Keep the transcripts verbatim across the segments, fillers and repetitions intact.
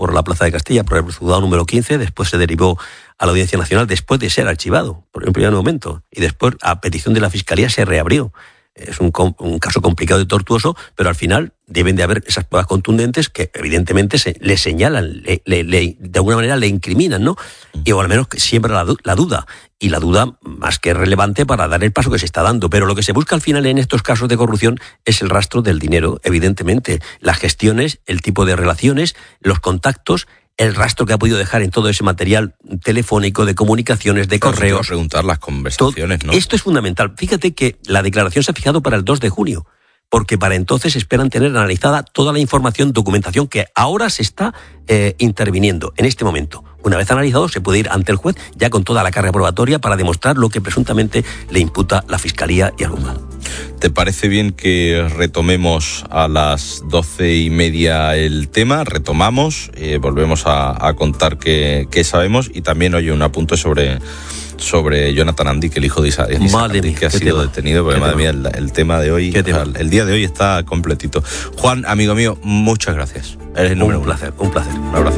por la Plaza de Castilla, por el juzgado número quince, después se derivó a la Audiencia Nacional después de ser archivado, por un primer momento, y después, a petición de la Fiscalía, se reabrió. Es un, un caso complicado y tortuoso, pero al final deben de haber esas pruebas contundentes que evidentemente se, le señalan, le, le, le, de alguna manera le incriminan, ¿no? Y o al menos que siembra la, la duda. Y la duda más que relevante para dar el paso que se está dando. Pero lo que se busca al final en estos casos de corrupción es el rastro del dinero, evidentemente. Las gestiones, el tipo de relaciones, los contactos, el rastro que ha podido dejar en todo ese material telefónico, de comunicaciones, de Pero correos. preguntar las conversaciones, todo, ¿no? Esto es fundamental. Fíjate que la declaración se ha fijado para el dos de junio, porque para entonces esperan tener analizada toda la información, documentación que ahora se está eh, interviniendo en este momento. Una vez analizado, se puede ir ante el juez ya con toda la carga probatoria para demostrar lo que presuntamente le imputa la Fiscalía y al juzgado. ¿Te parece bien que retomemos a las doce y media el tema? Retomamos, eh, volvemos a, a contar qué, qué sabemos y también, oye, un apunte sobre... sobre Jonathan Andic, el hijo de Isa, Isa Andic, que ha sido tema? detenido, porque madre mía, el, el tema de hoy, o sea, el día de hoy está completito. Juan, amigo mío, muchas gracias. Eres el número un uno. placer, un placer. Un abrazo.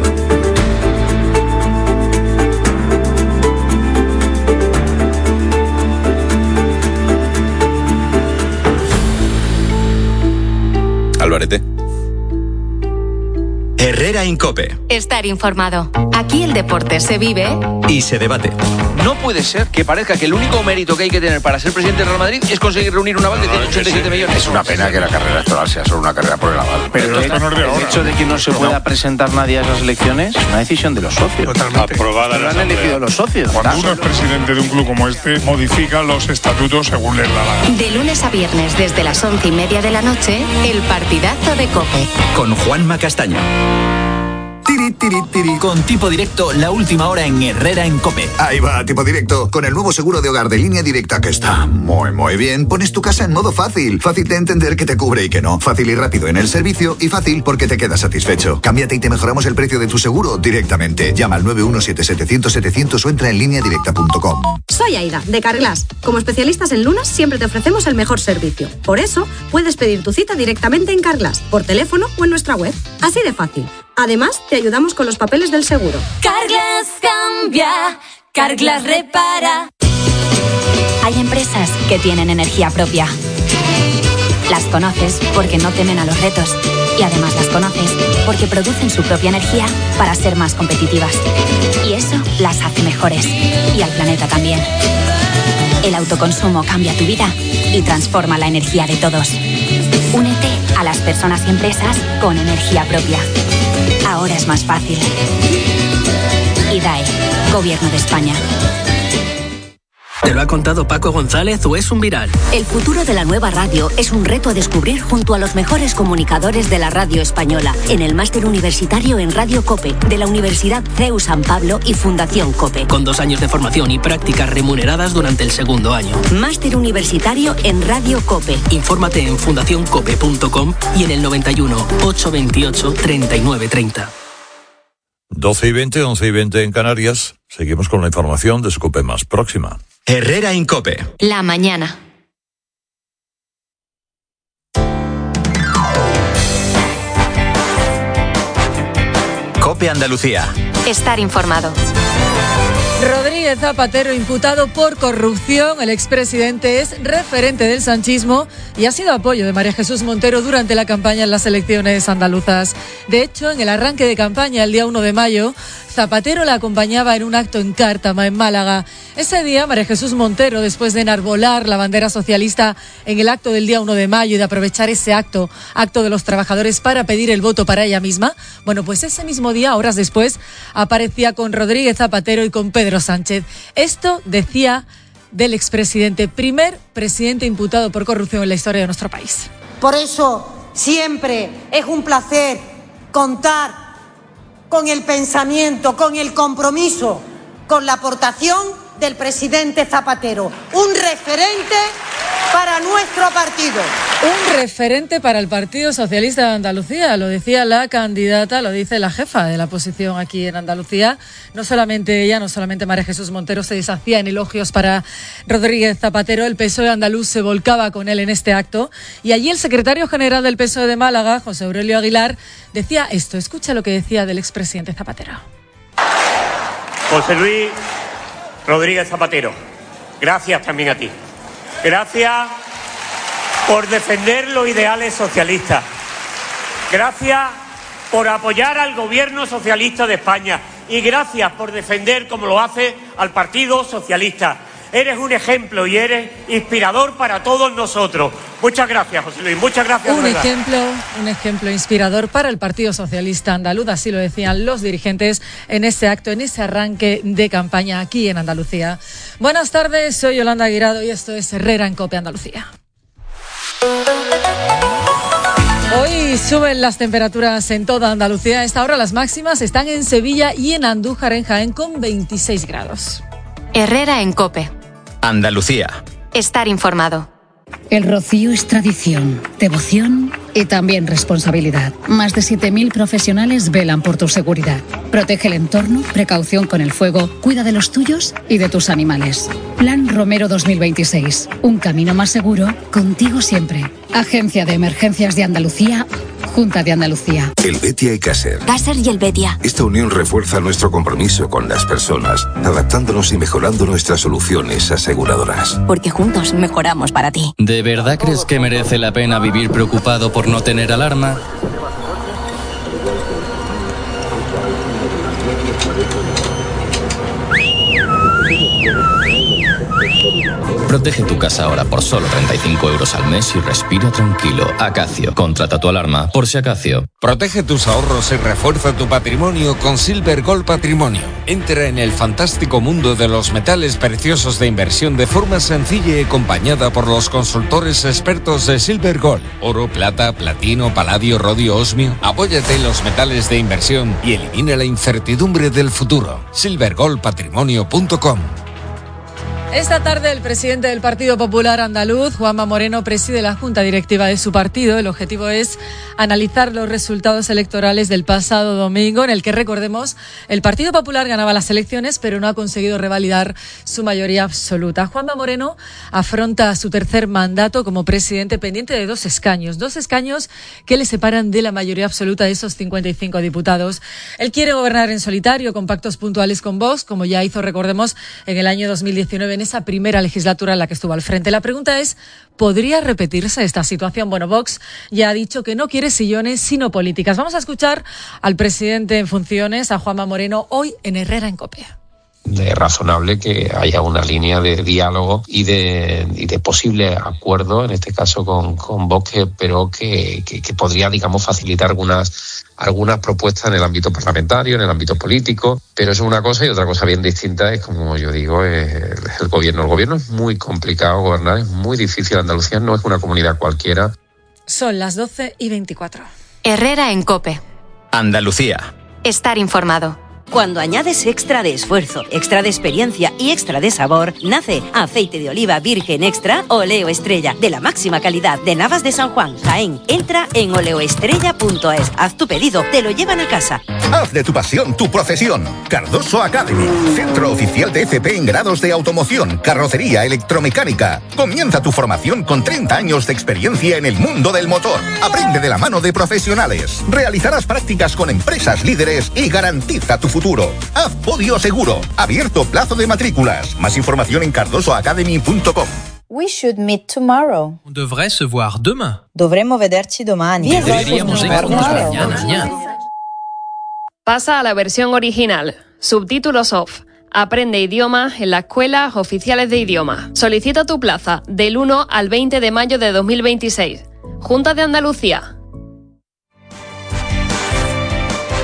Alvarete. Herrera en COPE. Estar informado. Aquí el deporte se vive y se debate. No puede ser que parezca que el único mérito que hay que tener para ser presidente del Real Madrid es conseguir reunir un aval de ciento ochenta y siete millones. Es una pena que la carrera electoral sea solo una carrera por el aval. Pero el, el hecho de que no se pueda presentar nadie a esas elecciones es una decisión de los socios. Totalmente. Aprobada. Lo han elegido los socios. Cuando uno es presidente de un club como este, modifica los estatutos según les da la gana. de lunes a viernes desde las once y media de la noche, el partidazo de COPE. Con Juanma Castaño. Tiri, tiri, tiri. Con Tipo Directo, la última hora en Herrera en COPE. Ahí va, Tipo Directo. Con el nuevo seguro de hogar de Línea Directa, que está muy, muy bien, pones tu casa en modo fácil. Fácil de entender que te cubre y que no. Fácil y rápido en el servicio y fácil porque te quedas satisfecho. Cámbiate y te mejoramos el precio de tu seguro directamente. Llama al nueve uno siete setecientos setecientos o entra en línea directa punto com. Soy Aida, de Carglass. Como especialistas en lunas, siempre te ofrecemos el mejor servicio. Por eso, puedes pedir tu cita directamente en Carglass, por teléfono o en nuestra web. Así de fácil. Además, te ayudamos con los papeles del seguro. Carglass cambia, Carglass repara. Hay empresas que tienen energía propia. Las conoces porque no temen a los retos. Y además las conoces porque producen su propia energía para ser más competitivas. Y eso las hace mejores. Y al planeta también. El autoconsumo cambia tu vida y transforma la energía de todos. Únete a las personas y empresas con energía propia. Ahora es más fácil. I D A E, Gobierno de España. ¿Te lo ha contado Paco González o es un viral? El futuro de la nueva radio es un reto a descubrir junto a los mejores comunicadores de la radio española en el máster universitario en Radio COPE de la Universidad C E U San Pablo y Fundación COPE. Con dos años de formación y prácticas remuneradas durante el segundo año. Máster universitario en Radio COPE. Infórmate en fundación cope punto com y en el noventa y uno, ochocientos veintiocho, treinta y nueve treinta. doce y veinte, once y veinte en Canarias. Seguimos con la información de su COPE más próxima. Herrera en COPE. La mañana. COPE Andalucía. Estar informado. Rodríguez Zapatero, imputado por corrupción. El expresidente es referente del sanchismo y ha sido apoyo de María Jesús Montero durante la campaña en las elecciones andaluzas. De hecho, en el arranque de campaña, el día uno de mayo, Zapatero la acompañaba en un acto en Cártama, en Málaga. Ese día, María Jesús Montero, después de enarbolar la bandera socialista en el acto del día uno de mayo y de aprovechar ese acto, acto de los trabajadores, para pedir el voto para ella misma, bueno, pues ese mismo día, horas después, aparecía con Rodríguez Zapatero y con Pedro Sánchez. Esto decía del expresidente, primer presidente imputado por corrupción en la historia de nuestro país. Por eso, siempre es un placer contar con el pensamiento, con el compromiso, con la aportación del presidente Zapatero, un referente para nuestro partido. Un referente para el Partido Socialista de Andalucía, lo decía la candidata, lo dice la jefa de la oposición aquí en Andalucía. No solamente ella, no solamente María Jesús Montero se deshacía en elogios para Rodríguez Zapatero, el P S O E andaluz se volcaba con él en este acto. Y allí el secretario general del P S O E de Málaga, José Aurelio Aguilar, decía esto. Escucha lo que decía del expresidente Zapatero. José Luis Rodríguez Zapatero, gracias también a ti. Gracias por defender los ideales socialistas. Gracias por apoyar al gobierno socialista de España. Y gracias por defender, como lo hace, al Partido Socialista. Eres un ejemplo y eres inspirador para todos nosotros. Muchas gracias, José Luis. Muchas gracias. Un ejemplo, un ejemplo inspirador para el Partido Socialista andaluz. Así lo decían los dirigentes en ese acto, en ese arranque de campaña aquí en Andalucía. Buenas tardes, soy Yolanda Guirado y esto es Herrera en COPE Andalucía. Hoy suben las temperaturas en toda Andalucía. A esta hora las máximas están en Sevilla y en Andújar, en Jaén, con veintiséis grados. Herrera en COPE. Andalucía. Estar informado. El rocío es tradición, devoción y también responsabilidad. Más de siete mil profesionales velan por tu seguridad. Protege el entorno, precaución con el fuego, cuida de los tuyos y de tus animales. Plan Romero dos mil veintiséis. Un camino más seguro, contigo siempre. Agencia de Emergencias de Andalucía, Junta de Andalucía. El Betia y Caser. Caser y el Betia. Esta unión refuerza nuestro compromiso con las personas, adaptándonos y mejorando nuestras soluciones aseguradoras. Porque juntos mejoramos para ti. ¿De verdad crees que merece la pena vivir preocupado por no tener alarma? Protege tu casa ahora por solo treinta y cinco euros al mes y respira tranquilo. Acacio, contrata tu alarma por si acacio. Protege tus ahorros y refuerza tu patrimonio con Silver Gold Patrimonio. Entra en el fantástico mundo de los metales preciosos de inversión de forma sencilla y acompañada por los consultores expertos de Silver Gold. Oro, plata, platino, paladio, rodio, osmio. Apóyate en los metales de inversión y elimina la incertidumbre del futuro. silver gold patrimonio punto com. Esta tarde el presidente del Partido Popular Andaluz, Juanma Moreno, preside la junta directiva de su partido. El objetivo es analizar los resultados electorales del pasado domingo, en el que, recordemos, el Partido Popular ganaba las elecciones, pero no ha conseguido revalidar su mayoría absoluta. Juanma Moreno afronta su tercer mandato como presidente, pendiente de dos escaños, dos escaños que le separan de la mayoría absoluta de esos cincuenta y cinco diputados. Él quiere gobernar en solitario, con pactos puntuales con Vox, como ya hizo, recordemos, en el año dos mil diecinueve, en esa primera legislatura en la que estuvo al frente. La pregunta es, ¿podría repetirse esta situación? Bueno, Vox ya ha dicho que no quiere sillones, sino políticas. Vamos a escuchar al presidente en funciones, a Juanma Moreno, hoy en Herrera en COPE. Es razonable que haya una línea de diálogo y de, y de posible acuerdo, en este caso con, con Vox, pero que, que, que podría, digamos, facilitar algunas, algunas propuestas en el ámbito parlamentario, en el ámbito político, pero eso es una cosa, y otra cosa bien distinta es, como yo digo, es el gobierno. El gobierno es muy complicado gobernar, es muy difícil. Andalucía no es una comunidad cualquiera. Son las doce y veinticuatro. Herrera en COPE. Andalucía. Estar informado. Cuando añades extra de esfuerzo, extra de experiencia y extra de sabor, nace aceite de oliva virgen extra Oleo Estrella, de la máxima calidad de Navas de San Juan, Jaén. Entra en oleoestrella punto es, haz tu pedido, te lo llevan a casa. Haz de tu pasión tu profesión. Cardoso Academy, centro oficial de F P en grados de automoción, carrocería, electromecánica. Comienza tu formación con treinta años de experiencia en el mundo del motor. Aprende de la mano de profesionales. Realizarás prácticas con empresas líderes y garantiza tu futuro. Haz podio seguro. Abierto plazo de matrículas. Más información en cardoso academy punto com. We should meet tomorrow. On devrait se voir demain. Dovremmo vederci domani. Deberíamos vernos mañana. Pasa a la versión original. Subtítulos off. Aprende idiomas en las escuelas oficiales de idioma. Solicita tu plaza del uno al veinte de mayo de dos mil veintiséis. Junta de Andalucía.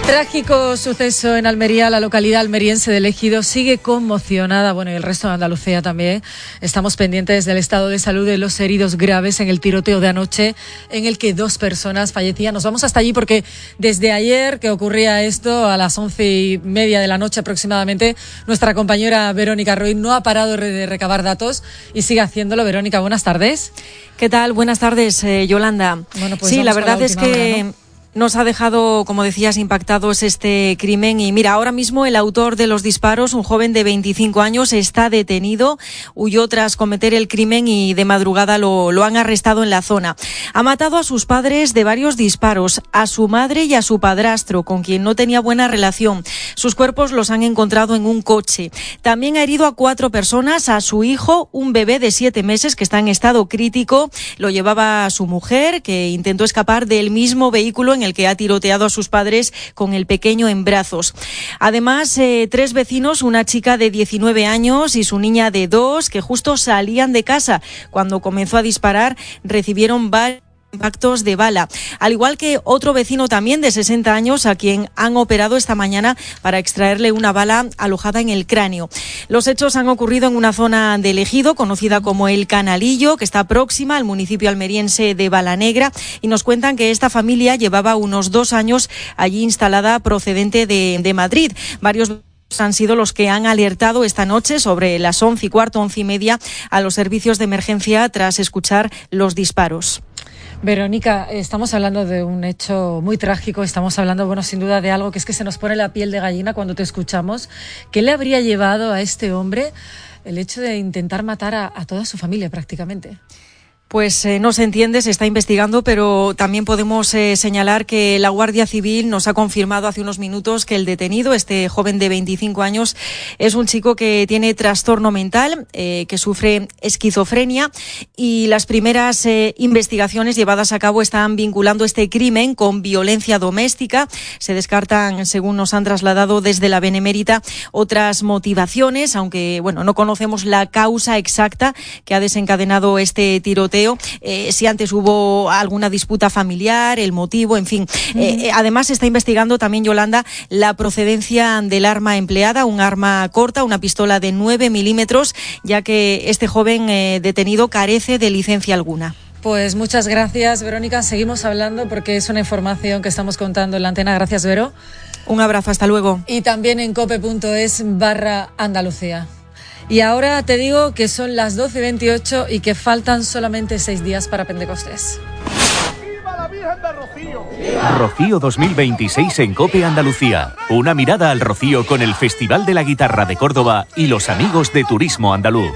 Trágico suceso en Almería. La localidad almeriense de Ejido sigue conmocionada, bueno, y el resto de Andalucía también. Estamos pendientes del estado de salud de los heridos graves en el tiroteo de anoche, en el que dos personas fallecían. Nos vamos hasta allí porque desde ayer que ocurría esto, a las once y media de la noche aproximadamente, nuestra compañera Verónica Roy no ha parado de recabar datos y sigue haciéndolo. Verónica, buenas tardes. ¿Qué tal? Buenas tardes, eh, Yolanda. Bueno, pues sí, la verdad la es que... hora, ¿no? Nos ha dejado, como decías, impactados este crimen. Y mira, ahora mismo el autor de los disparos, un joven de veinticinco años, está detenido. Huyó tras cometer el crimen y de madrugada lo, lo han arrestado en la zona. Ha matado a sus padres de varios disparos, a su madre y a su padrastro, con quien no tenía buena relación. Sus cuerpos los han encontrado en un coche. También ha herido a cuatro personas, a su hijo, un bebé de siete meses que está en estado crítico. Lo llevaba su mujer, que intentó escapar del mismo vehículo en el que ha tiroteado a sus padres con el pequeño en brazos. Además, eh, tres vecinos, una chica de diecinueve años y su niña de dos, que justo salían de casa cuando comenzó a disparar, recibieron varios impactos de bala, al igual que otro vecino también de sesenta años a quien han operado esta mañana para extraerle una bala alojada en el cráneo. Los hechos han ocurrido en una zona del Ejido conocida como El Canalillo, que está próxima al municipio almeriense de Balanegra, y nos cuentan que esta familia llevaba unos dos años allí instalada procedente de, de Madrid. Varios han sido los que han alertado esta noche sobre las once y cuarto, once y media a los servicios de emergencia tras escuchar los disparos. Verónica, estamos hablando de un hecho muy trágico, estamos hablando, bueno, sin duda de algo que es que se nos pone la piel de gallina cuando te escuchamos. ¿Qué le habría llevado a este hombre el hecho de intentar matar a, a toda su familia prácticamente? Pues eh, no se entiende, se está investigando, pero también podemos eh, señalar que la Guardia Civil nos ha confirmado hace unos minutos que el detenido, este joven de veinticinco años, es un chico que tiene trastorno mental, eh, que sufre esquizofrenia, y las primeras eh, investigaciones llevadas a cabo están vinculando este crimen con violencia doméstica. Se descartan, según nos han trasladado desde la Benemérita, otras motivaciones, aunque bueno, no conocemos la causa exacta que ha desencadenado este tiroteo. Eh, si antes hubo alguna disputa familiar, el motivo, en fin. Uh-huh. Eh, además, se está investigando también, Yolanda, la procedencia del arma empleada, un arma corta, una pistola de nueve milímetros, ya que este joven eh, detenido carece de licencia alguna. Pues muchas gracias, Verónica. Seguimos hablando porque es una información que estamos contando en la antena. Gracias, Vero. Un abrazo, hasta luego. Y también en cope.es barra Andalucía. Y ahora te digo que son las doce y veintiocho y que faltan solamente seis días para Pentecostés. ¡Viva la Virgen de Rocío! ¡Viva! Rocío dos mil veintiséis en COPE Andalucía. Una mirada al Rocío con el Festival de la Guitarra de Córdoba y los amigos de Turismo Andaluz.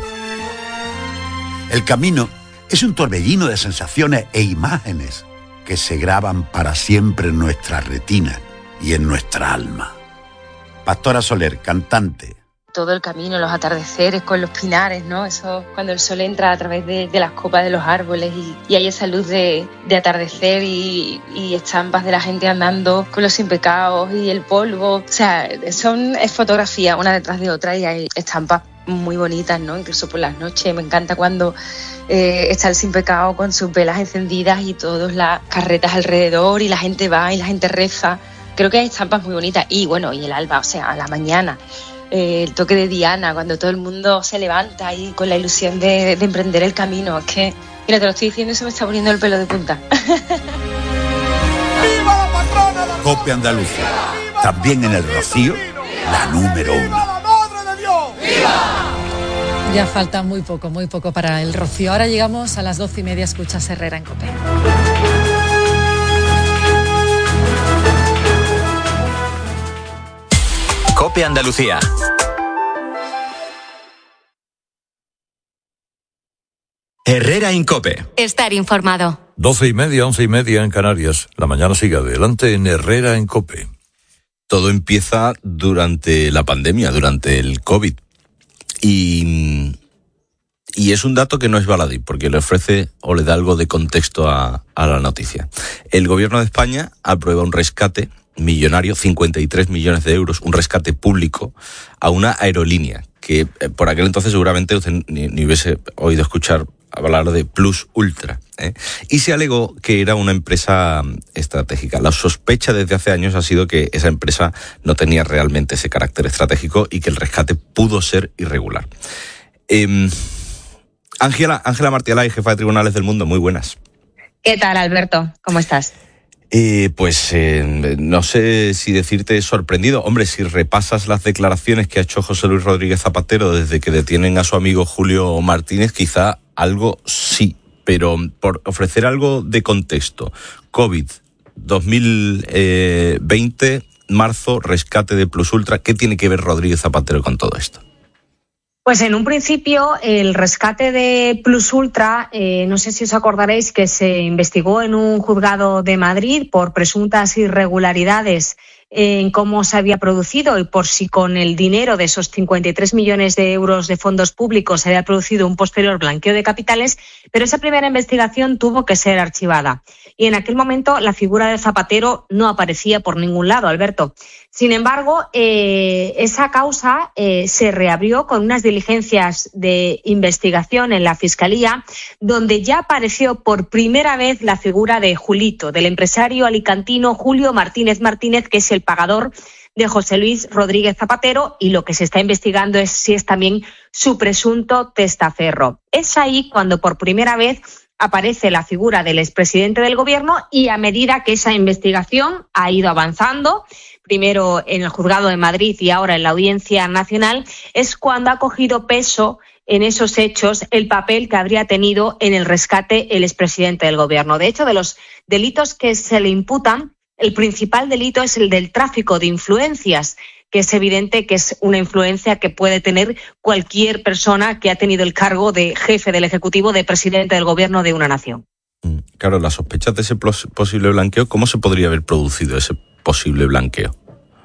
El camino es un torbellino de sensaciones e imágenes que se graban para siempre en nuestra retina y en nuestra alma. Pastora Soler, cantante. Todo el camino, los atardeceres con los pinares, ¿no? Eso cuando el sol entra a través de, de las copas de los árboles y, y hay esa luz de, de atardecer y, y estampas de la gente andando con los sin pecados y el polvo. O sea, son es fotografía una detrás de otra y hay estampas muy bonitas, ¿no? Incluso por las noches. Me encanta cuando eh, está el sin pecado con sus velas encendidas y todas las carretas alrededor y la gente va y la gente reza. Creo que hay estampas muy bonitas. Y bueno, y el alba, o sea, a la mañana. Eh, el toque de Diana, cuando todo el mundo se levanta y con la ilusión de, de emprender el camino. Es que, mira, te lo estoy diciendo y se me está poniendo el pelo de punta. ¡Viva la patrona! COPE Andalucía. También en el Rocío, la número uno. ¡Viva la Madre de Dios! ¡Viva! Ya falta muy poco, muy poco para el Rocío. Ahora llegamos a las doce y media, escuchas Herrera en COPE. COPE Andalucía. Herrera en COPE. Estar informado. Doce y media, once y media en Canarias. La mañana sigue adelante en Herrera en COPE. Todo empieza durante la pandemia, durante el COVID. Y, y es un dato que no es baladí, porque le ofrece o le da algo de contexto a, a la noticia. El gobierno de España aprueba un rescate millonario, cincuenta y tres millones de euros, un rescate público a una aerolínea que eh, por aquel entonces seguramente usted ni, ni hubiese oído escuchar hablar de Plus Ultra, ¿eh? Y se alegó que era una empresa estratégica. La sospecha desde hace años ha sido que esa empresa no tenía realmente ese carácter estratégico y que el rescate pudo ser irregular. Eh, Ángela, Ángela Martialay, jefa de Tribunales del Mundo, muy buenas. ¿Qué tal, Alberto? ¿Cómo estás? Eh, pues eh, no sé si decirte sorprendido. Hombre, si repasas las declaraciones que ha hecho José Luis Rodríguez Zapatero desde que detienen a su amigo Julio Martínez, quizá algo sí, pero por ofrecer algo de contexto. COVID, dos mil veinte, marzo, rescate de Plus Ultra. ¿Qué tiene que ver Rodríguez Zapatero con todo esto? Pues en un principio el rescate de Plus Ultra, eh, no sé si os acordaréis que se investigó en un juzgado de Madrid por presuntas irregularidades en cómo se había producido y por si con el dinero de esos cincuenta y tres millones de euros de fondos públicos se había producido un posterior blanqueo de capitales, pero esa primera investigación tuvo que ser archivada. Y en aquel momento la figura de Zapatero no aparecía por ningún lado, Alberto. Sin embargo, eh, esa causa eh, se reabrió con unas diligencias de investigación en la Fiscalía, donde ya apareció por primera vez la figura de Julito, del empresario alicantino Julio Martínez Martínez, que es el pagador de José Luis Rodríguez Zapatero, y lo que se está investigando es si es también su presunto testaferro. Es ahí cuando por primera vez aparece la figura del expresidente del Gobierno, y a medida que esa investigación ha ido avanzando, primero en el Juzgado de Madrid y ahora en la Audiencia Nacional, es cuando ha cogido peso en esos hechos el papel que habría tenido en el rescate el expresidente del Gobierno. De hecho, de los delitos que se le imputan, el principal delito es el del tráfico de influencias, que es evidente que es una influencia que puede tener cualquier persona que ha tenido el cargo de jefe del Ejecutivo, de presidente del Gobierno de una nación. Claro, las sospechas de ese posible blanqueo, ¿cómo se podría haber producido ese posible blanqueo?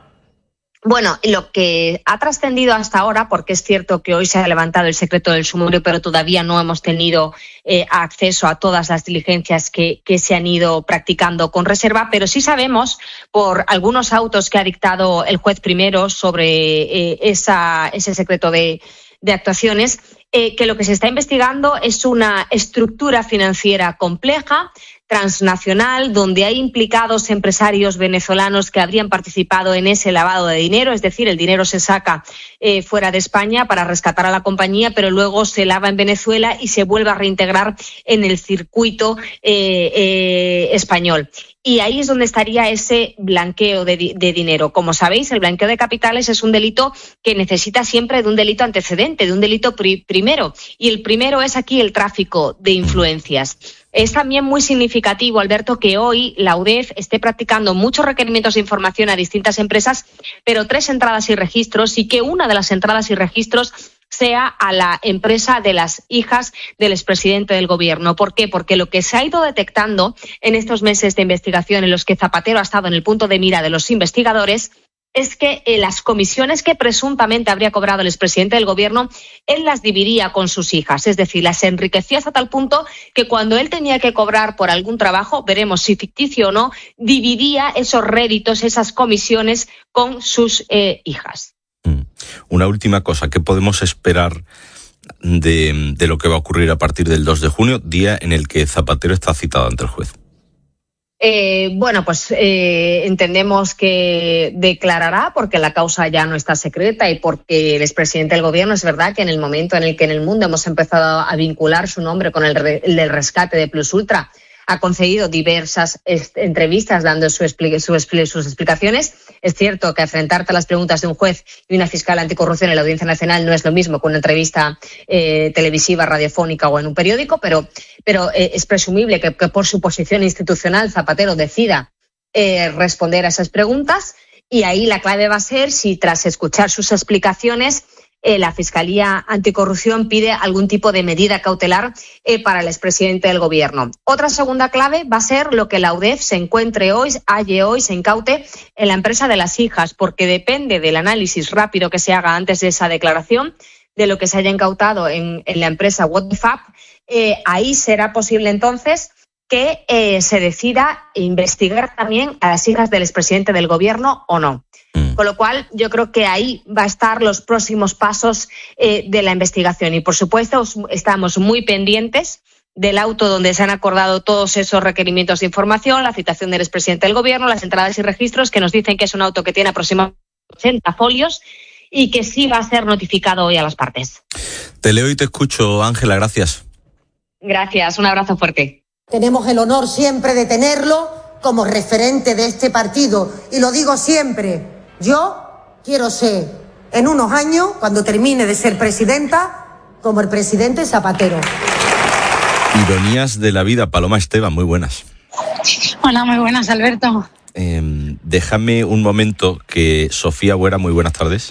Bueno, lo que ha trascendido hasta ahora, porque es cierto que hoy se ha levantado el secreto del sumario, pero todavía no hemos tenido eh, acceso a todas las diligencias que, que se han ido practicando con reserva, pero sí sabemos por algunos autos que ha dictado el juez primero sobre eh, esa, ese secreto de, de actuaciones, eh, que lo que se está investigando es una estructura financiera compleja, transnacional, donde hay implicados empresarios venezolanos que habrían participado en ese lavado de dinero, es decir, el dinero se saca eh, fuera de España para rescatar a la compañía, pero luego se lava en Venezuela y se vuelve a reintegrar en el circuito eh, eh, español. Y ahí es donde estaría ese blanqueo de, de dinero. Como sabéis, el blanqueo de capitales es un delito que necesita siempre de un delito antecedente, de un delito pri- primero. Y el primero es aquí el tráfico de influencias. Es también muy significativo, Alberto, que hoy la U D E F esté practicando muchos requerimientos de información a distintas empresas, pero tres entradas y registros, y que una de las entradas y registros sea a la empresa de las hijas del expresidente del Gobierno. ¿Por qué? Porque lo que se ha ido detectando en estos meses de investigación en los que Zapatero ha estado en el punto de mira de los investigadores es que eh, las comisiones que presuntamente habría cobrado el expresidente del Gobierno, él las dividía con sus hijas, es decir, las enriquecía hasta tal punto que cuando él tenía que cobrar por algún trabajo, veremos si ficticio o no, dividía esos réditos, esas comisiones con sus eh, hijas. Una última cosa, ¿qué podemos esperar de, de lo que va a ocurrir a partir del dos de junio, día en el que Zapatero está citado ante el juez? Eh, bueno, pues eh, entendemos que declarará porque la causa ya no está secreta y porque el expresidente del Gobierno, es verdad que en el momento en el que en el mundo hemos empezado a vincular su nombre con el, re, el del rescate de Plus Ultra, ha concedido diversas est- entrevistas dando su expli- su expli- sus explicaciones. Es cierto que enfrentarte a las preguntas de un juez y una fiscal anticorrupción en la Audiencia Nacional no es lo mismo que una entrevista eh, televisiva, radiofónica o en un periódico, pero, pero eh, es presumible que, que por su posición institucional Zapatero decida eh, responder a esas preguntas, y ahí la clave va a ser si tras escuchar sus explicaciones Eh, la Fiscalía Anticorrupción pide algún tipo de medida cautelar eh, para el expresidente del Gobierno. Otra segunda clave va a ser lo que la U D E F se encuentre hoy, halle hoy, se incaute en la empresa de las hijas, porque depende del análisis rápido que se haga antes de esa declaración, de lo que se haya incautado en, en la empresa What the Fuck, eh, ahí será posible entonces que eh, se decida investigar también a las hijas del expresidente del Gobierno o no. Con lo cual, yo creo que ahí va a estar los próximos pasos eh, de la investigación. Y, por supuesto, estamos muy pendientes del auto donde se han acordado todos esos requerimientos de información, la citación del expresidente del Gobierno, las entradas y registros, que nos dicen que es un auto que tiene aproximadamente ochenta folios y que sí va a ser notificado hoy a las partes. Te leo y te escucho, Ángela, gracias. Gracias, un abrazo fuerte. Tenemos el honor siempre de tenerlo como referente de este partido. Y lo digo siempre, yo quiero ser, en unos años, cuando termine de ser presidenta, como el presidente Zapatero. Ironías de la vida, Paloma Esteban, muy buenas. Hola, muy buenas, Alberto. Eh, déjame un momento que Sofía Buera, muy buenas tardes.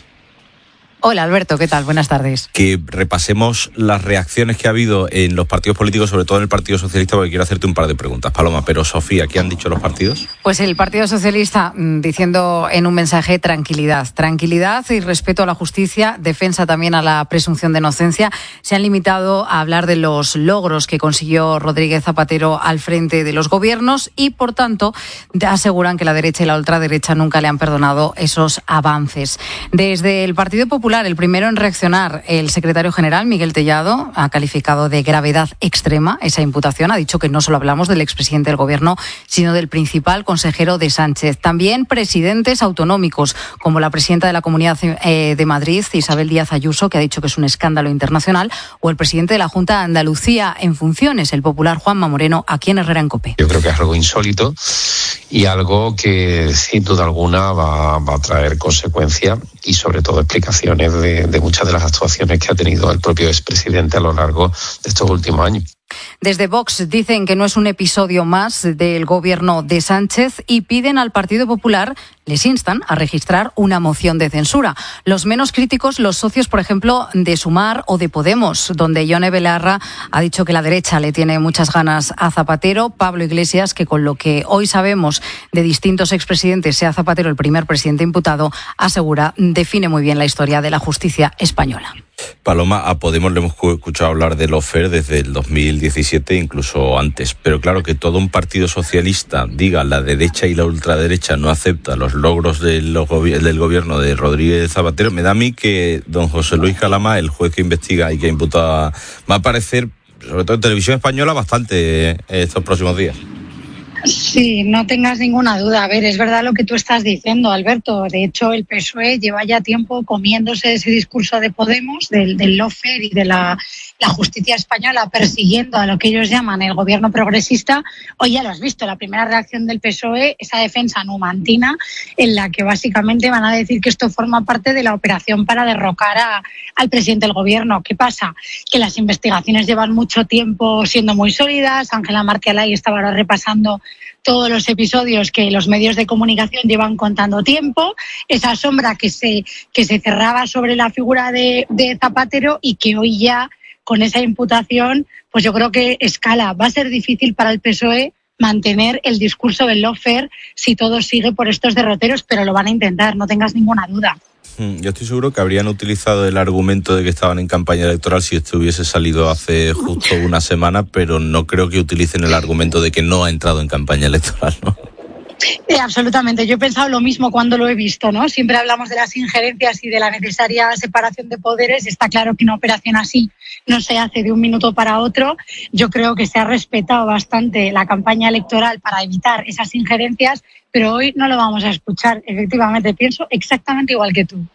Hola, Alberto, ¿qué tal? Buenas tardes. Que repasemos las reacciones que ha habido en los partidos políticos, sobre todo en el Partido Socialista, porque quiero hacerte un par de preguntas, Paloma. Pero, Sofía, ¿qué han dicho los partidos? Pues el Partido Socialista mmm, diciendo en un mensaje tranquilidad. Tranquilidad y respeto a la justicia, defensa también a la presunción de inocencia. Se han limitado a hablar de los logros que consiguió Rodríguez Zapatero al frente de los gobiernos y, por tanto, aseguran que la derecha y la ultraderecha nunca le han perdonado esos avances. Desde el Partido Popular, el primero en reaccionar, el secretario general, Miguel Tellado, ha calificado de gravedad extrema esa imputación. Ha dicho que no solo hablamos del expresidente del Gobierno, sino del principal consejero de Sánchez. También presidentes autonómicos, como la presidenta de la Comunidad de Madrid, Isabel Díaz Ayuso, que ha dicho que es un escándalo internacional, o el presidente de la Junta de Andalucía en funciones, el popular Juanma Moreno, aquí en Herrera en COPE. Yo creo que es algo insólito y algo que sin duda alguna va, va a traer consecuencias y sobre todo explicaciones de, de muchas de las actuaciones que ha tenido el propio expresidente a lo largo de estos últimos años. Desde Vox dicen que no es un episodio más del gobierno de Sánchez y piden al Partido Popular, les instan a registrar una moción de censura. Los menos críticos, los socios, por ejemplo, de Sumar o de Podemos, donde Yone Belarra ha dicho que la derecha le tiene muchas ganas a Zapatero. Pablo Iglesias, que con lo que hoy sabemos de distintos expresidentes, sea Zapatero el primer presidente imputado, asegura, define muy bien la historia de la justicia española. Paloma, a Podemos le hemos escuchado hablar de lawfare desde el dos mil diecisiete, incluso antes. Pero claro, que todo un partido socialista diga la derecha y la ultraderecha no acepta los logros del, del gobierno de Rodríguez Zapatero, me da a mí que don José Luis Calama, el juez que investiga y que imputa, va a aparecer, sobre todo en televisión española, bastante estos próximos días. Sí, no tengas ninguna duda. A ver, es verdad lo que tú estás diciendo, Alberto. De hecho, el P S O E lleva ya tiempo comiéndose ese discurso de Podemos, del, del lawfare y de la, la justicia española persiguiendo a lo que ellos llaman el gobierno progresista. Hoy ya lo has visto, la primera reacción del P S O E, esa defensa numantina, en la que básicamente van a decir que esto forma parte de la operación para derrocar a, al presidente del gobierno. ¿Qué pasa? Que las investigaciones llevan mucho tiempo siendo muy sólidas. Ángela Markelay estaba ahora repasando todos los episodios que los medios de comunicación llevan contando tiempo, esa sombra que se, que se cerraba sobre la figura de, de Zapatero y que hoy ya, con esa imputación, pues yo creo que escala. Va a ser difícil para el P S O E mantener el discurso del lawfare si todo sigue por estos derroteros, pero lo van a intentar, no tengas ninguna duda. Yo estoy seguro que habrían utilizado el argumento de que estaban en campaña electoral si esto hubiese salido hace justo una semana, pero no creo que utilicen el argumento de que no ha entrado en campaña electoral, ¿no? Eh, absolutamente, yo he pensado lo mismo cuando lo he visto, ¿no? Siempre hablamos de las injerencias y de la necesaria separación de poderes. Está claro que una operación así no se hace de un minuto para otro. Yo creo que se ha respetado bastante la campaña electoral para evitar esas injerencias, pero hoy no lo vamos a escuchar. Efectivamente, pienso exactamente igual que tú.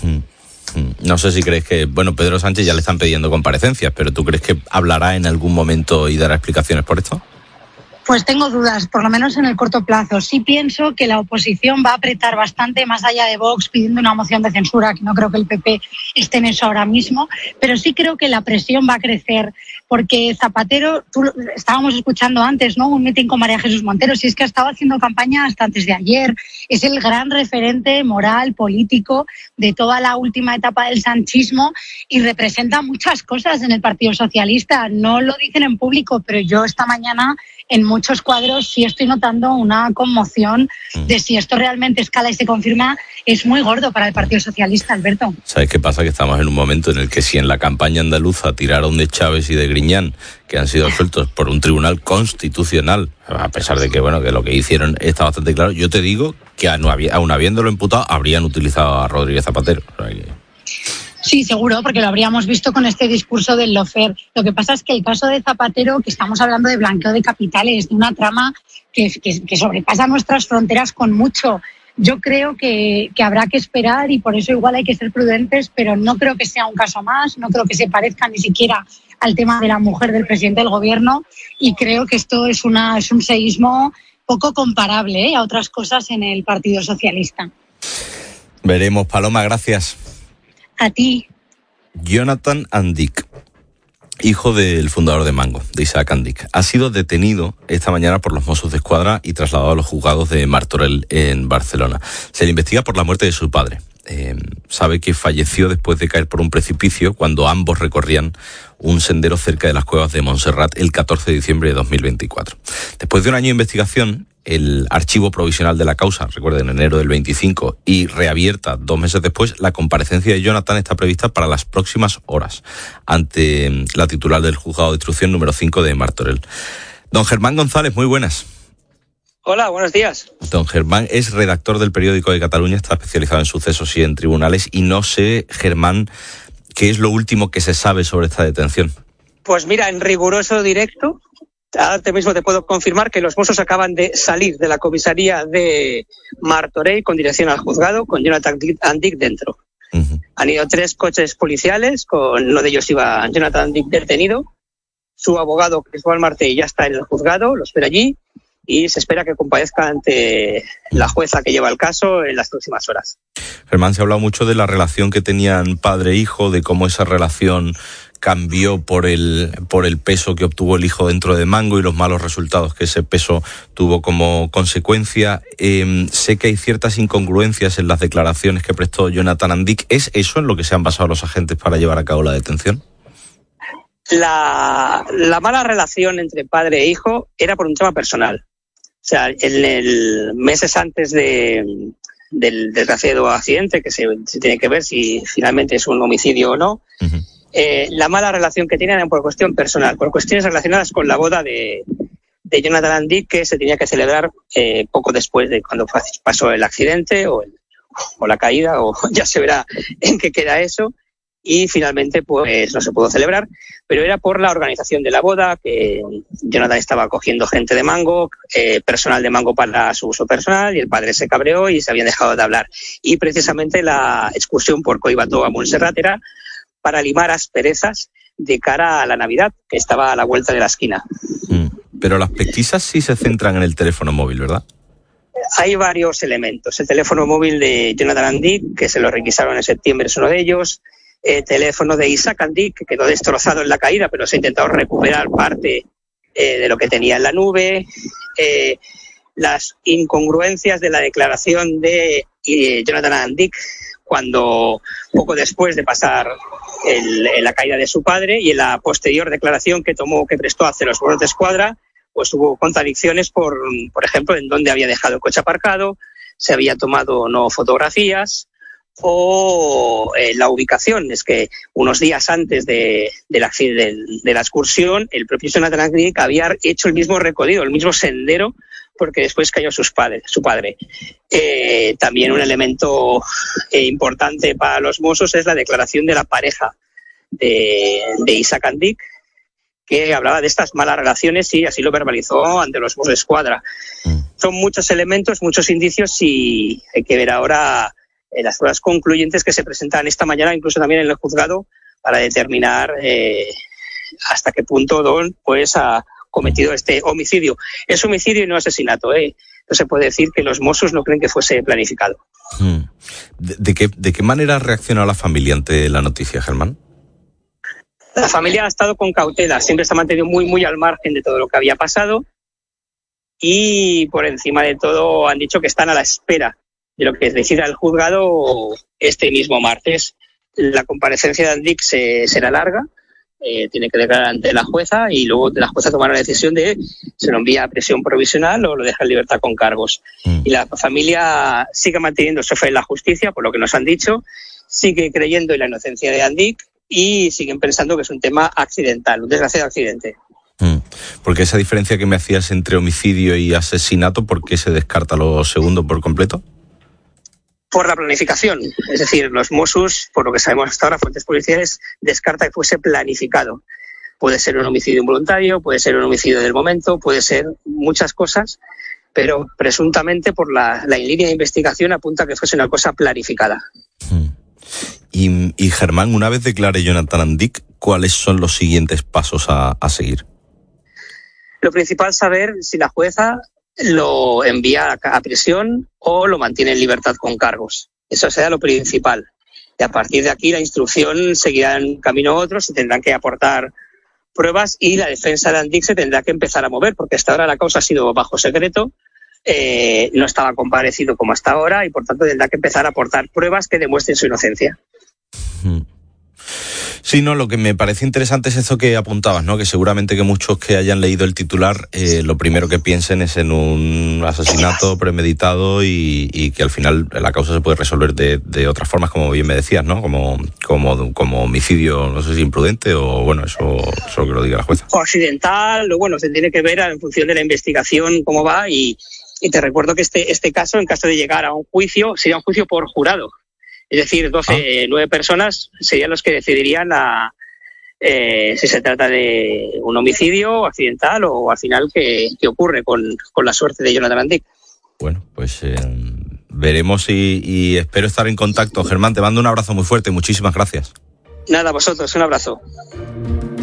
No sé si crees que, bueno, Pedro Sánchez ya le están pidiendo comparecencias, pero ¿tú crees que hablará en algún momento y dará explicaciones por esto? Pues tengo dudas, por lo menos en el corto plazo. Sí pienso que la oposición va a apretar bastante más allá de Vox pidiendo una moción de censura, que no creo que el P P esté en eso ahora mismo, pero sí creo que la presión va a crecer, porque Zapatero, tú estábamos escuchando antes, ¿no? Un mitin con María Jesús Montero, si es que ha estado haciendo campaña hasta antes de ayer, es el gran referente moral, político de toda la última etapa del sanchismo y representa muchas cosas en el Partido Socialista. No lo dicen en público, pero yo esta mañana en muchos cuadros sí estoy notando una conmoción de si esto realmente escala y se confirma, es muy gordo para el Partido Socialista, Alberto. ¿Sabes qué pasa? Que estamos en un momento en el que si en la campaña andaluza tiraron de Chávez y de Griñán, que han sido absueltos por un tribunal constitucional, a pesar de que bueno que lo que hicieron está bastante claro, yo te digo que aun habiéndolo imputado habrían utilizado a Rodríguez Zapatero. O sea que... Sí, seguro, porque lo habríamos visto con este discurso del lawfare. Lo que pasa es que el caso de Zapatero, que estamos hablando de blanqueo de capitales, de una trama que, que, que sobrepasa nuestras fronteras con mucho. Yo creo que, que habrá que esperar y por eso igual hay que ser prudentes, pero no creo que sea un caso más, no creo que se parezca ni siquiera al tema de la mujer del presidente del gobierno y creo que esto es, una, es un seísmo poco comparable ¿eh? a otras cosas en el Partido Socialista. Veremos, Paloma, gracias. A ti. Jonathan Andic, hijo del fundador de Mango, de Isaac Andic, ha sido detenido esta mañana por los Mossos de Escuadra y trasladado a los juzgados de Martorell en Barcelona. Se le investiga por la muerte de su padre. Eh, sabe que falleció después de caer por un precipicio cuando ambos recorrían un sendero cerca de las cuevas de Montserrat el catorce de diciembre de dos mil veinticuatro. Después de un año de investigación, el archivo provisional de la causa, recuerden, en enero del veinticinco, y reabierta dos meses después, la comparecencia de Jonathan está prevista para las próximas horas ante la titular del juzgado de instrucción número cinco de Martorell. Don Germán González, muy buenas. Hola, buenos días. Don Germán es redactor del Periódico de Cataluña, está especializado en sucesos y en tribunales, y no sé, Germán, ¿qué es lo último que se sabe sobre esta detención? Pues mira, en riguroso directo, ahora mismo te puedo confirmar que los Mossos acaban de salir de la comisaría de Martorell con dirección al juzgado, con Jonathan Andic dentro. Uh-huh. Han ido tres coches policiales, con uno de ellos iba Jonathan Andic detenido. Su abogado, Cristóbal Martell, ya está en el juzgado, lo espera allí, y se espera que comparezca ante la jueza que lleva el caso en las próximas horas. Germán, se ha hablado mucho de la relación que tenían padre e hijo, de cómo esa relación cambió por el por el peso que obtuvo el hijo dentro de Mango y los malos resultados que ese peso tuvo como consecuencia. Eh, sé que hay ciertas incongruencias en las declaraciones que prestó Jonathan Andic. ¿Es eso en lo que se han basado los agentes para llevar a cabo la detención? La, la mala relación entre padre e hijo era por un tema personal. O sea, en el meses antes de, del desgraciado accidente, que se, se tiene que ver si finalmente es un homicidio o no, uh-huh. eh, la mala relación que tienen era por cuestión personal, por cuestiones relacionadas con la boda de, de Jonathan Andic, que se tenía que celebrar eh, poco después de cuando pasó el accidente o, el, o la caída, o ya se verá en qué queda eso. Y finalmente pues no se pudo celebrar, pero era por la organización de la boda, que Jonathan estaba cogiendo gente de Mango, eh, personal de Mango para su uso personal, y el padre se cabreó y se habían dejado de hablar. Y precisamente la excursión por Collbató a Montserrat era para limar asperezas de cara a la Navidad, que estaba a la vuelta de la esquina. Mm, pero las pesquisas sí se centran en el teléfono móvil, ¿verdad? Hay varios elementos. El teléfono móvil de Jonathan Andic, que se lo requisaron en septiembre, es uno de ellos. El teléfono de Isaac Andic, que quedó destrozado en la caída, pero se ha intentado recuperar parte eh, de lo que tenía en la nube. Eh, las incongruencias de la declaración de eh, Jonathan Andic, cuando poco después de pasar el, en la caída de su padre, y en la posterior declaración que tomó, que prestó hacia los Mossos de Escuadra, pues hubo contradicciones por, por ejemplo, en dónde había dejado el coche aparcado, se había tomado o no fotografías, o eh, la ubicación. Es que unos días antes de, de, la, de, de la excursión, el propio Jonathan Andic había hecho el mismo recorrido, el mismo sendero, porque después cayó sus padres, su padre. Eh, también un elemento eh, importante para los Mossos es la declaración de la pareja de, de Isaac Andic, que hablaba de estas malas relaciones y así lo verbalizó ante los Mossos de Escuadra. Son muchos elementos, muchos indicios, y hay que ver ahora las pruebas concluyentes que se presentan esta mañana, incluso también en el juzgado, para determinar eh, hasta qué punto Don pues ha cometido este homicidio. Es homicidio y no asesinato, ¿eh? No se puede decir que los Mossos no creen que fuese planificado. ¿De, de, qué, ¿De qué manera reaccionó la familia ante la noticia, Germán? La familia ha estado con cautela, siempre se ha mantenido muy, muy al margen de todo lo que había pasado, y por encima de todo han dicho que están a la espera de lo que decida el juzgado este mismo martes. La comparecencia de Andic se, será larga, eh, tiene que declarar ante la jueza y luego la jueza tomará la decisión de se lo envía a prisión provisional o lo deja en libertad con cargos. Mm. Y la familia sigue manteniendo su fe en la justicia, por lo que nos han dicho, sigue creyendo en la inocencia de Andic y siguen pensando que es un tema accidental, un desgraciado accidente. Mm. Porque esa diferencia que me hacías entre homicidio y asesinato, ¿por qué se descarta lo segundo por completo? Por la planificación. Es decir, los Mossos, por lo que sabemos hasta ahora, fuentes policiales, descarta que fuese planificado. Puede ser un homicidio involuntario, puede ser un homicidio del momento, puede ser muchas cosas, pero presuntamente por la, la línea de investigación apunta que fuese una cosa planificada. Mm. Y, y Germán, una vez declare Jonathan Andic, ¿cuáles son los siguientes pasos a, a seguir? Lo principal es saber si la jueza lo envía a prisión o lo mantiene en libertad con cargos. Eso será lo principal. Y a partir de aquí la instrucción seguirá en camino otro, se tendrán que aportar pruebas y la defensa de Andic se tendrá que empezar a mover, porque hasta ahora la causa ha sido bajo secreto, eh, no estaba comparecido como hasta ahora y por tanto tendrá que empezar a aportar pruebas que demuestren su inocencia. Hmm. Sí, no, lo que me parece interesante es eso que apuntabas, ¿no? Que seguramente que muchos que hayan leído el titular, eh, lo primero que piensen es en un asesinato premeditado y, y que al final la causa se puede resolver de, de otras formas, como bien me decías, ¿no? Como, como, como homicidio, no sé si imprudente o, bueno, eso, eso que lo diga la jueza. O accidental, o bueno, se tiene que ver en función de la investigación cómo va y, y te recuerdo que este, este caso, en caso de llegar a un juicio, sería un juicio por jurado. Es decir, doce, ah. nueve personas serían los que decidirían la, eh, si se trata de un homicidio accidental o al final qué, qué ocurre con, con la suerte de Jonathan Andic. Bueno, pues eh, veremos y, y espero estar en contacto. Germán, te mando un abrazo muy fuerte. Muchísimas gracias. Nada, vosotros, un abrazo.